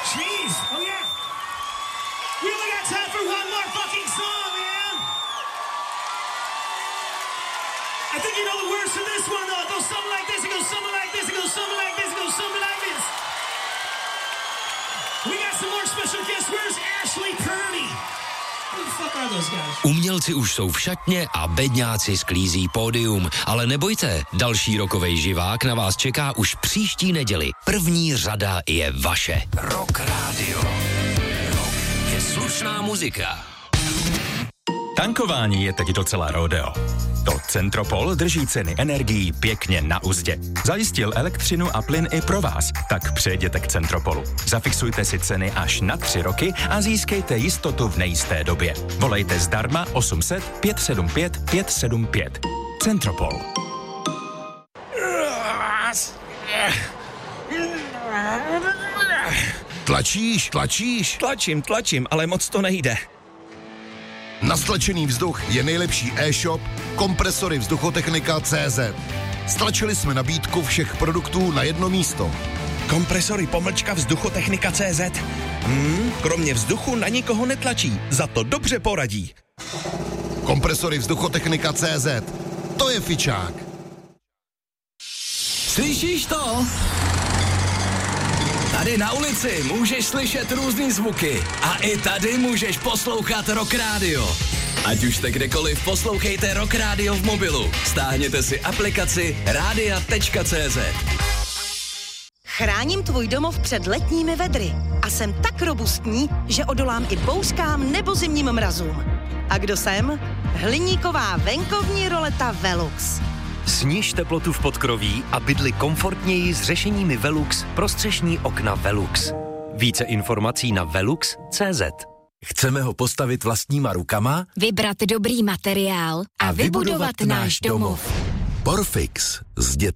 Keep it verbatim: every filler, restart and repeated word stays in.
Jeez, oh yeah. We only got time for one more fucking song, man. I think you know the words to this one, though. It goes something like this, it goes something like this, it goes something like this, it goes something like this. We got some more special guests. Where's Ashley Purdy? Who the fuck are those guys? Umělci už jsou v šatně a bedňáci sklízí pódium. Ale nebojte, další rokovej živák na vás čeká už příští neděli. První řada je vaše. Rock Radio. Rock je slušná muzika. Tankování je teď docela rodeo. To Centropol drží ceny energií pěkně na uzdě. Zajistil elektřinu a plyn i pro vás, tak přejděte k Centropolu. Zafixujte si ceny až na tři roky a získejte jistotu v nejisté době. Volejte zdarma osm set pět sedm pět pět sedm pět. Centropol. Tlačíš, tlačíš? Tlačím, tlačím, ale moc to nejde. Na stlačený vzduch je nejlepší e-shop Kompresory Vzduchotechnika tečka cé zet. Stlačili jsme nabídku všech produktů na jedno místo. Kompresory pomlčka Vzduchotechnika tečka cé zet. Hmm, kromě vzduchu na nikoho netlačí, za to dobře poradí. Kompresory Vzduchotechnika tečka cé zet. To je fičák. Slyšíš to? Tady na ulici můžeš slyšet různý zvuky a i tady můžeš poslouchat Rock Radio. Ať už jste kdekoliv, poslouchejte Rock Radio v mobilu. Stáhněte si aplikaci rádia tečka cé zet. Chráním tvůj domov před letními vedry a jsem tak robustní, že odolám i bouřkám nebo zimním mrazům. A kdo jsem? Hliníková venkovní roleta Velux. Sniž teplotu v podkroví a bydli komfortněji s řešeními Velux pro střešní okna Velux. Více informací na velux tečka cé zet. Chceme ho postavit vlastníma rukama, vybrat dobrý materiál a, a vybudovat, vybudovat náš domov. Porfix z